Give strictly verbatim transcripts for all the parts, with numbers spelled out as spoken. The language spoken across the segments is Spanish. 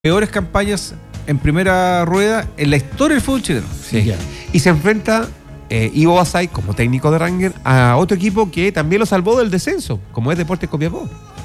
peores campañas en primera rueda en la historia del fútbol chileno. Sí. Ya. Y se enfrenta eh, Ivo Basay como técnico de Rangers a otro equipo que también lo salvó del descenso, como es Deportes Copiapó.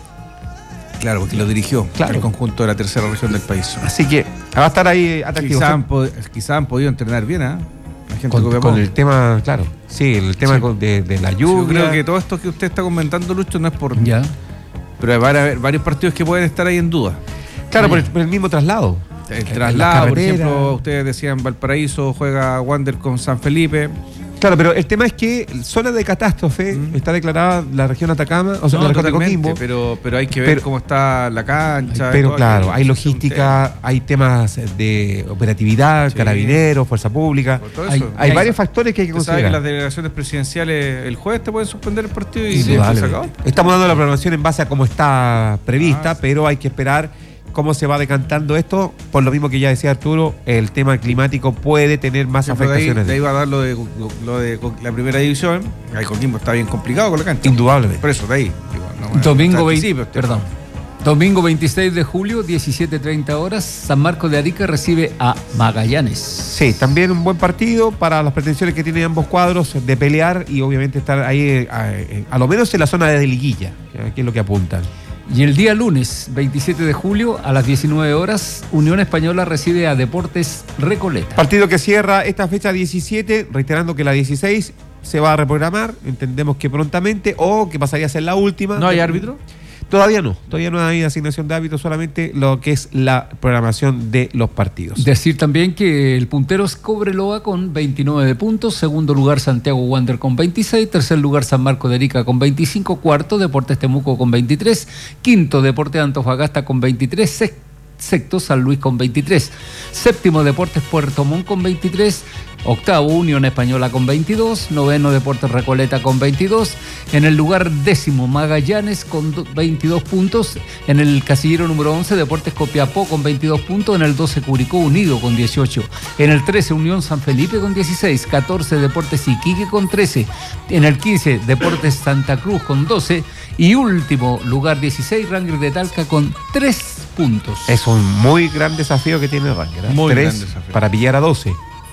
Claro, porque lo dirigió claro. el conjunto de la tercera región del país. Así que va a estar ahí atractivo. Quizá han, pod- quizá han podido entrenar bien, ¿eh? La gente con, de Copiapó. con el tema, claro, sí, el tema Sí. de, de la lluvia. Yo creo que todo esto que usted está comentando, Lucho, no es por... Ya. Pero va a haber varios partidos que pueden estar ahí en duda. Claro, por el, por el mismo traslado. El En traslado, la por carretera. ejemplo, ustedes decían Valparaíso juega Wander con San Felipe. Claro, pero el tema es que zona de catástrofe Mm. está declarada la región Atacama, o sea, No, la región de totalmente, Coquimbo. pero, pero hay que ver Pero- cómo está la cancha. y Pero todo claro, aquello. hay Es un logística, hay temas de operatividad, Sí. carabineros, fuerza pública. tema. Por todo Hay, eso. hay Hay- varios factores que hay que Usted sabe que considerar. las delegaciones presidenciales el jueves te pueden suspender el partido y Indudable. listo, se acabó. Estamos dando la programación en base a cómo está prevista, Ah, sí. pero hay que esperar cómo se va decantando esto. Por lo mismo que ya decía Arturo, el tema climático puede tener más Sí, pero de ahí, afectaciones. de ahí va a dar lo de, lo de la primera división. Ahí Coquimbo está bien complicado con la cancha. Indudablemente. Por eso, de ahí. digo, no, Domingo, no veinte, anticipe usted. perdón. Domingo veintiséis de julio, diecisiete treinta horas, San Marcos de Arica recibe a Magallanes. Sí, también un buen partido para las pretensiones que tienen ambos cuadros de pelear y obviamente estar ahí eh, a, a lo menos en la zona de liguilla, que es lo que apuntan. Y el día lunes, veintisiete de julio, a las diecinueve horas, Unión Española recibe a Deportes Recoleta. Partido que cierra esta fecha diecisiete, reiterando que la dieciséis se va a reprogramar, entendemos que prontamente, o que pasaría a ser la última. ¿No hay árbitro? Todavía no, todavía no hay asignación de árbitro, solamente lo que es la programación de los partidos. Decir también que el puntero es Cobreloa con veintinueve puntos, segundo lugar Santiago Wander con veintiséis, tercer lugar San Marcos de Arica con veinticinco, cuarto Deportes Temuco con veintitrés, quinto Deportes Antofagasta con veintitrés, sexto Sexto, San Luis con veintitrés. Séptimo, Deportes Puerto Montt con veintitrés. Octavo, Unión Española con veintidós. Noveno, Deportes Recoleta con veintidós. En el lugar décimo, Magallanes con veintidós puntos. En el casillero número once, Deportes Copiapó con veintidós puntos. En el doce, Curicó Unido con dieciocho. En el trece, Unión San Felipe con dieciséis. catorce, Deportes Iquique con trece. En el quince, Deportes Santa Cruz con doce. Y último, lugar dieciséis, Rangers de Talca con tres puntos. Es un muy gran desafío que tiene el Rangers. ¿eh? Muy Tres gran desafío. para pillar a doce.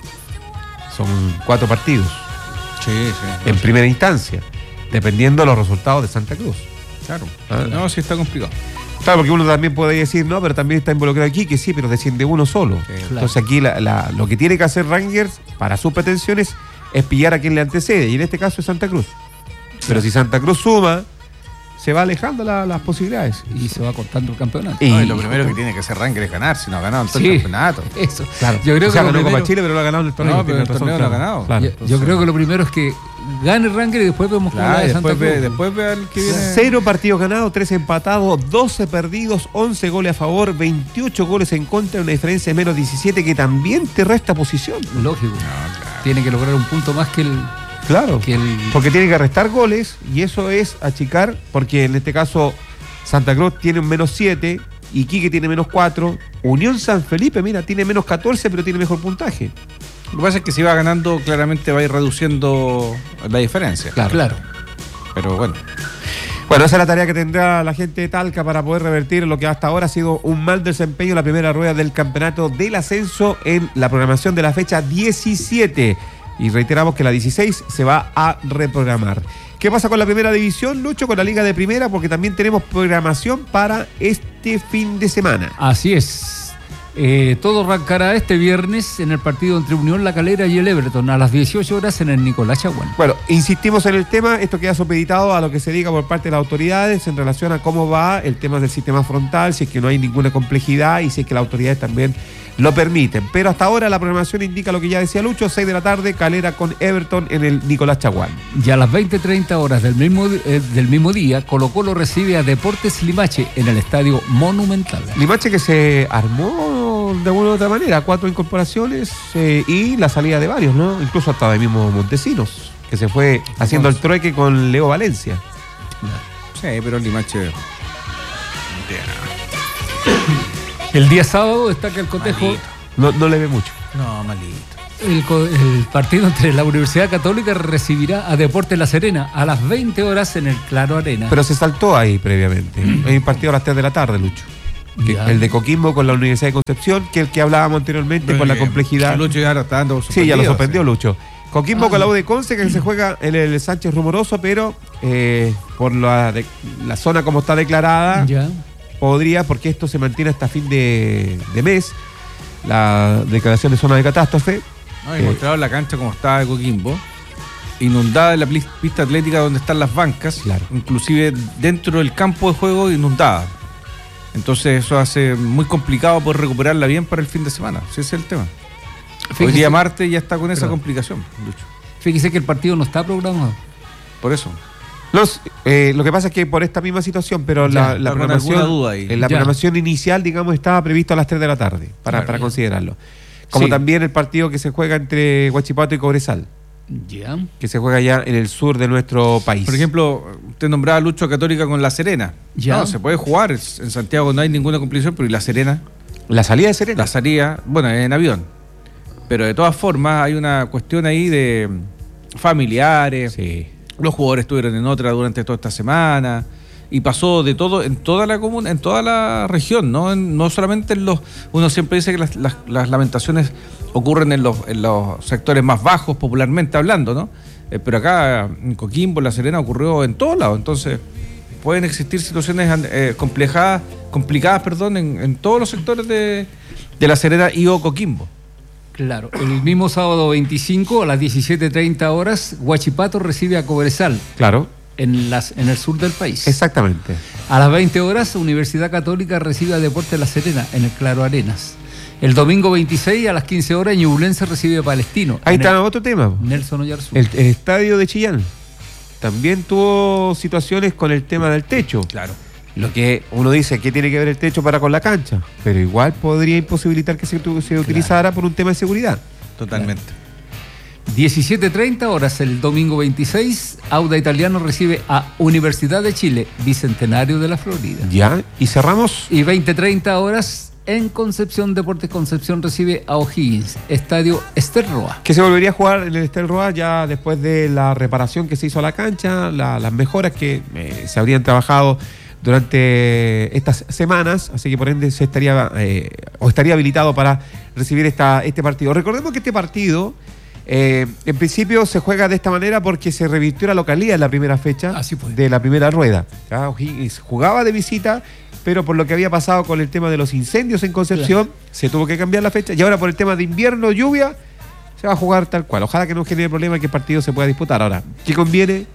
Son cuatro partidos Sí, sí. en primera instancia, dependiendo de los resultados de Santa Cruz. Claro. Ah. No, sí está complicado. Claro, porque uno también puede decir, no, pero también está involucrado aquí, que sí, pero desciende uno solo. Sí, claro. Entonces aquí la- la- lo que tiene que hacer Rangers para sus pretensiones es pillar a quien le antecede, y en este caso es Santa Cruz. Pero si Santa Cruz suma, se va alejando la- las posibilidades. Y se va cortando el campeonato. Y- No, y lo primero que tiene que hacer Rangers es ganar, si no ha ganado en todo Sí. el campeonato. Eso. Claro, Yo creo o sea, que lo ganó Copa primero, Chile, pero lo ha ganado en el torneo. No, pero tiene el torneo lo ha claro. ganado. Claro. yo, yo creo que lo primero es que gane el Rangers y después vemos cómo Claro, va y de Santa después, Cruz. ve, después ve al que viene. Cero partidos ganados, tres empatados, doce perdidos, once goles a favor, veintiocho goles en contra, una diferencia de menos diecisiete que también te resta posición. Lógico. Tiene que lograr un punto más que el... Claro, Que el- porque tiene que restar goles y eso es achicar, porque en este caso Santa Cruz tiene un menos siete, Iquique tiene menos cuatro, Unión San Felipe, mira, tiene menos catorce, pero tiene mejor puntaje. Lo que pasa es que si va ganando, claramente va a ir reduciendo la diferencia. Claro. claro. Pero bueno. Bueno, esa es la tarea que tendrá la gente de Talca para poder revertir lo que hasta ahora ha sido un mal desempeño en la primera rueda del campeonato del ascenso en la programación de la fecha diecisiete. Y reiteramos que la dieciséis se va a reprogramar. ¿Qué pasa con la primera división, Lucho? Con la Liga de Primera, porque también tenemos programación para este fin de semana. Así es. Eh, todo arrancará este viernes en el partido entre Unión La Calera y el Everton a las dieciocho horas en el Nicolás Chaguán. Bueno, insistimos en el tema, esto queda supeditado a lo que se diga por parte de las autoridades en relación a cómo va el tema del sistema frontal, si es que no hay ninguna complejidad y si es que las autoridades también lo permiten. Pero hasta ahora la programación indica lo que ya decía Lucho, seis de la tarde, Calera con Everton en el Nicolás Chaguán. Y a las veinte treinta horas del mismo, eh, del mismo día, Colo Colo recibe a Deportes Limache en el Estadio Monumental. Limache que se armó de alguna u otra manera, cuatro incorporaciones eh, y la salida de varios, ¿no? Incluso hasta de mismo Montesinos, que se fue haciendo el trueque con Leo Valencia. Sí, pero el Limache. El día sábado destaca el cotejo. Malito. No, no le ve mucho. No, malito. El, co- el partido entre la Universidad Católica recibirá a Deportes La Serena a las veinte horas en el Claro Arena. Pero se saltó ahí previamente. Hay un partido a las tres de la tarde, Lucho. Que, el de Coquimbo con la Universidad de Concepción, que el que hablábamos anteriormente, bueno, por la complejidad. Lucho ya está dando sí, ya lo suspendió sí. Lucho. Coquimbo ah, con la U de Conce, que se juega en el Sánchez Rumoroso, pero eh, por la, de, la zona como está declarada, ya. podría, porque esto se mantiene hasta fin de, de mes, la declaración de zona de catástrofe. No, y eh, mostraron la cancha como estaba de Coquimbo, inundada en la pista atlética donde están las bancas, claro. inclusive dentro del campo de juego inundada. Entonces eso hace muy complicado poder recuperarla bien para el fin de semana. Ese es el tema. Fíjese, hoy día martes ya está con esa perdón. complicación, Lucho. Fíjese que el partido no está programado. Por eso. Los, eh, lo que pasa es que por esta misma situación, pero ya, la, la programación, duda ahí. Eh, la programación inicial, digamos, estaba previsto a las tres de la tarde, para, claro, para considerarlo. Como sí. también el partido que se juega entre Huachipato y Cobresal. Ya. Que se juega ya en el sur de nuestro país. Por ejemplo, usted nombraba Lucho Católica con La Serena. Ya. No, se puede jugar. En Santiago no hay ninguna complicación, pero ¿y La Serena? ¿La salida de Serena? La salida, bueno, en avión. Pero de todas formas hay una cuestión ahí de familiares. Sí. Los jugadores estuvieron en otra durante toda esta semana. Y pasó de todo en toda la comuna, en toda la región, ¿no? En, no solamente en los. Uno siempre dice que las, las, las lamentaciones ocurren en los, en los sectores más bajos, popularmente hablando, ¿no? Eh, pero acá en Coquimbo, La Serena, ocurrió en todos lados. Entonces, pueden existir situaciones eh, complejas, complicadas, perdón, en, en todos los sectores de, de La Serena y o Coquimbo. Claro, el mismo sábado veinticinco a las diecisiete treinta horas, Huachipato recibe a Cobresal. Claro. En, las, en el sur del país. Exactamente. A las veinte horas, Universidad Católica recibe a Deportes La Serena en el Claro Arenas. El domingo veintiséis a las quince horas, Ñublense recibe a Palestino. Ahí está el, otro tema. Nelson Oyarzún. El, el estadio de Chillán también tuvo situaciones con el tema del techo. Claro. Lo que uno dice, ¿qué tiene que ver el techo para con la cancha? Pero igual podría imposibilitar que se, se utilizara claro. por un tema de seguridad. Totalmente. Claro. diecisiete treinta horas el domingo veintiséis, Auda Italiano recibe a Universidad de Chile, Bicentenario de la Florida. Ya, y cerramos. Y veinte treinta horas en Concepción, Deportes Concepción recibe a O'Higgins, Estadio Ester Roa. Que se volvería a jugar en el Ester Roa ya después de la reparación que se hizo a la cancha, la, las mejoras que eh, se habrían trabajado durante estas semanas, así que por ende se estaría eh, o estaría habilitado para recibir esta, este partido. Recordemos que este partido Eh, en principio se juega de esta manera porque se revirtió la localidad en la primera fecha de la primera rueda. ¿Ya? O'Higgins jugaba de visita, pero por lo que había pasado con el tema de los incendios en Concepción, claro. se tuvo que cambiar la fecha y ahora por el tema de invierno, lluvia, se va a jugar tal cual. Ojalá que no genere problema y que el partido se pueda disputar. Ahora, ¿qué conviene?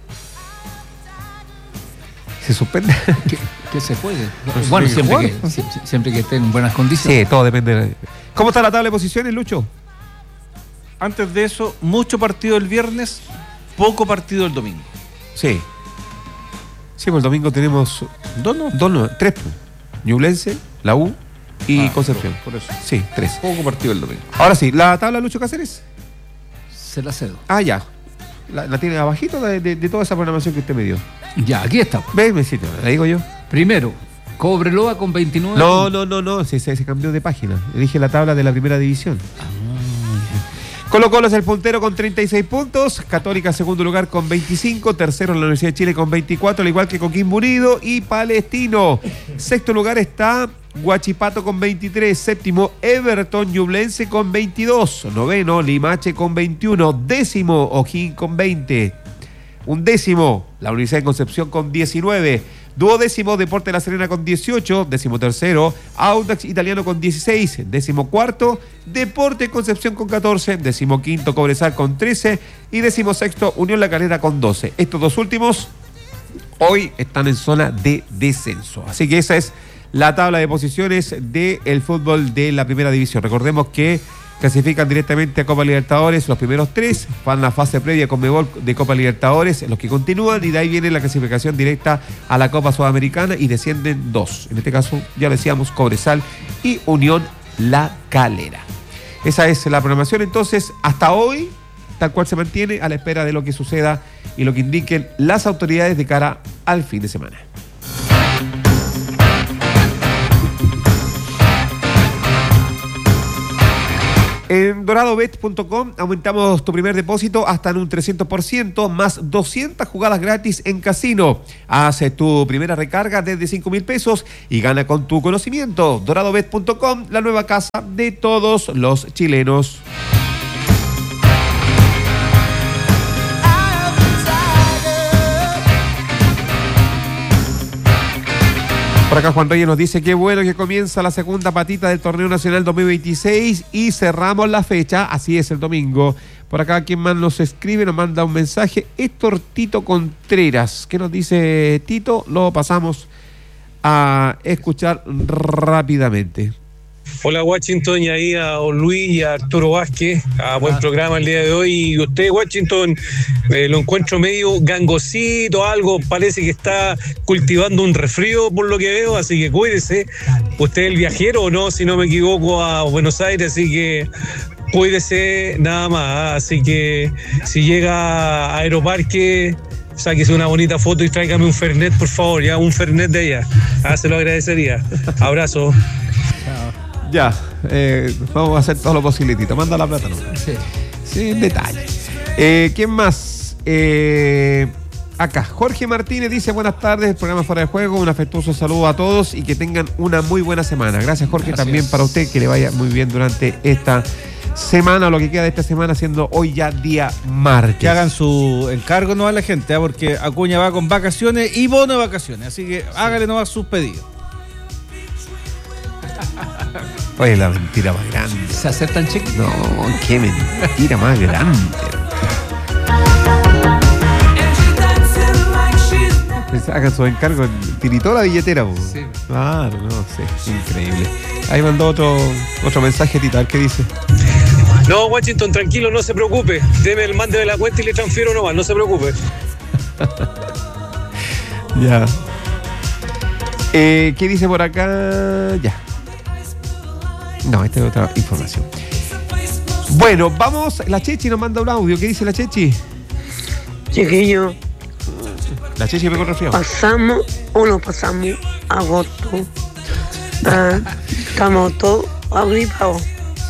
¿Se suspende? Que, que se puede. Pues bueno, siempre que, siempre, siempre que estén en buenas condiciones. Sí, todo depende. ¿Cómo está la tabla de posiciones, Lucho? Antes de eso, mucho partido el viernes, poco partido el domingo. Sí. Sí, pues el domingo tenemos dos, no, dos no, tres. Ñublense, la U y ah, Concepción. Por eso. Sí, tres. Poco partido el domingo. Ahora sí, ¿la tabla Lucho Cáceres? Se la cedo. Ah, ya. La, la tiene abajito de, de, de toda esa programación que usted me dio. Ya, aquí está. Ve, me sitio, la digo yo. Primero, Cobreloa con veintinueve. No, no, no, no, se, se, se cambió de página. Dije la tabla de la primera división. Ah. Colo Colo es el puntero con treinta y seis puntos, Católica segundo lugar con veinticinco, tercero en la Universidad de Chile con veinticuatro, al igual que Coquimbo Unido y Palestino. Sexto lugar está Huachipato con veintitrés, séptimo Everton Ñublense con veintidós, noveno Limache con veintiuno, décimo O'Higgins con veinte, undécimo la Universidad de Concepción con diecinueve, duodécimo Deportes La Serena con dieciocho, décimo tercero Audax Italiano con dieciséis, décimo cuarto Deportes Concepción con catorce, décimo quinto Cobresal con trece y décimo sexto Unión La Calera con doce. Estos dos últimos hoy están en zona de descenso. Así que esa es la tabla de posiciones del fútbol de la primera división. Recordemos que clasifican directamente a Copa Libertadores los primeros tres, van a la fase previa con Conmebol de Copa Libertadores, los que continúan, y de ahí viene la clasificación directa a la Copa Sudamericana y descienden dos. En este caso, ya decíamos, Cobresal y Unión La Calera. Esa es la programación entonces hasta hoy, tal cual se mantiene a la espera de lo que suceda y lo que indiquen las autoridades de cara al fin de semana. En doradobet punto com aumentamos tu primer depósito hasta en un trescientos por ciento, más doscientas jugadas gratis en casino. Hace tu primera recarga desde cinco mil pesos y gana con tu conocimiento. doradobet punto com, la nueva casa de todos los chilenos. Por acá Juan Reyes nos dice: qué bueno que comienza la segunda patita del Torneo Nacional dos mil veintiséis y cerramos la fecha, así es, el domingo. Por acá quien más nos escribe, nos manda un mensaje, Héctor Tito Contreras. ¿Qué nos dice Tito? Lo pasamos a escuchar rápidamente. Hola Washington, y ahí a don Luis y a Arturo Vázquez, a buen programa el día de hoy. Y usted, Washington, eh, lo encuentro medio gangosito, algo, parece que está cultivando un resfrío por lo que veo, así que cuídese. Usted es el viajero, ¿o no? Si no me equivoco, a Buenos Aires, así que cuídese nada más. Así que si llega a Aeroparque, sáquese una bonita foto y tráigame un Fernet, por favor, ya, un Fernet de allá. Ah, se lo agradecería. Abrazo. Ya, eh, vamos a hacer todo lo posible, Tito. Manda la plata, ¿no? Sí. Sí, en detalle. Eh, ¿Quién más? Eh, acá, Jorge Martínez dice: buenas tardes, programa Fuera de Juego. Un afectuoso saludo a todos y que tengan una muy buena semana. Gracias, Jorge. Gracias. También para usted, que le vaya muy bien durante esta semana, lo que queda de esta semana, siendo hoy ya día martes. Que hagan su encargo no a la gente, ¿eh? Porque Acuña va con vacaciones y bono de vacaciones. Así que hágale nomás sus pedidos. Oye, la mentira más grande. ¿Se aceptan cheques? No, qué mentira más grande. Hagan su encargo, tiritó la billetera. Sí. Claro, no sé, increíble. Ahí mandó otro otro mensaje, Tito, a ver qué dice. No, Washington, tranquilo, no se preocupe. Deme el mande de la cuenta y le transfiero nomás, no se preocupe. Ya. Eh, ¿Qué dice por acá? Ya. No, esta es otra información. Bueno, vamos. La Chechi nos manda un audio. ¿Qué dice la Chechi? Chiquillo, La Chechi pegó resfriado. pasamos o no pasamos agosto. Ah, estamos todos agripados.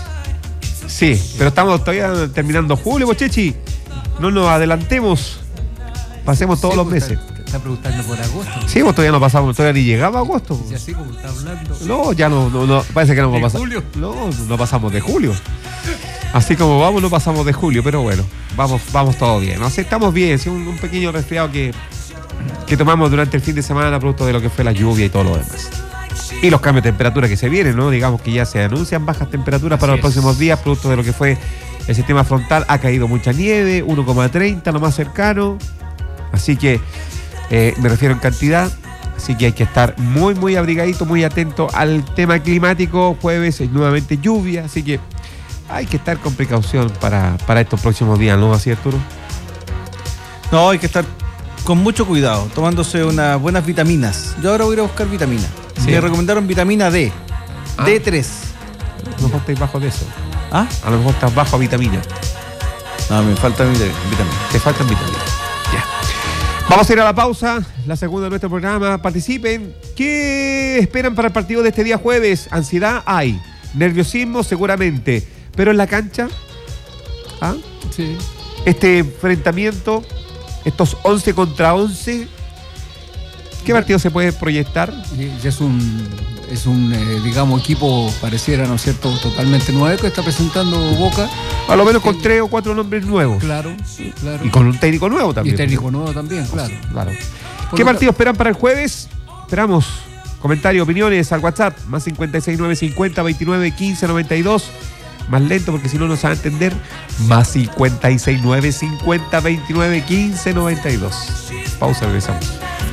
Sí, pero estamos todavía terminando julio, pues, Chechi. No nos adelantemos. Pasemos todos Sí, los pues, meses. Está, está preguntando por agosto. Sí, pues todavía no pasamos, todavía ni llegaba agosto. Y así como está hablando. No, ya no, no, no parece que no ¿De va a pasar. julio? No, no pasamos de julio. Así como vamos, no pasamos de julio, pero bueno, vamos, vamos todo bien. Nos estamos bien, sí, un, un pequeño resfriado que, que tomamos durante el fin de semana, producto de lo que fue la lluvia y todo lo demás. Y los cambios de temperatura que se vienen, ¿no? Digamos que ya se anuncian bajas temperaturas Así para los es. próximos días, producto de lo que fue el sistema frontal. Ha caído mucha nieve, uno coma treinta, lo más cercano. Así que eh, me refiero en cantidad. Así que hay que estar muy, muy abrigadito, muy atento al tema climático. Jueves es nuevamente lluvia, así que hay que estar con precaución para, para estos próximos días, ¿no? ¿Así, Arturo? No, hay que estar con mucho cuidado, tomándose unas buenas vitaminas. Yo ahora voy a ir a buscar vitamina. Sí. Me recomendaron vitamina D. Ah. D tres. A lo mejor estáis bajo de eso. ¿Ah? A lo mejor estás bajo a vitamina. No, me falta vit- vitamina. Te faltan vitaminas. Ya. Vamos a ir a la pausa, la segunda de nuestro programa. Participen. ¿Qué esperan para el partido de este día jueves? Ansiedad hay. Nerviosismo seguramente. Pero en la cancha, ¿ah? Sí. Este enfrentamiento, estos once contra once, ¿qué partido se puede proyectar? Y, y es un, es un eh, digamos, equipo, pareciera, ¿no es cierto?, totalmente nuevo que está presentando Boca. A lo menos con tres o cuatro nombres nuevos. Claro, claro. Y con un técnico nuevo Y también. técnico nuevo también, claro. Claro. Por ¿Qué lo partido esperan para el jueves? Esperamos comentarios, opiniones al WhatsApp, más cincuenta y seis nueve cincuenta veintinueve quince noventa y dos. Más lento porque si no nos va a entender. Más cincuenta y seis nueve cincuenta veintinueve quince noventa y dos. Pausa, regresamos.